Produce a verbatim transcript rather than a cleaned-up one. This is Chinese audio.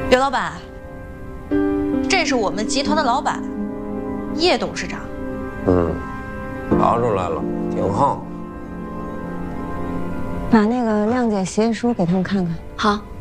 刘老板，这是我们集团的老板，叶董事长。 嗯，瞧出来了，挺横。 把那个谅解协议书给他们看看。 好。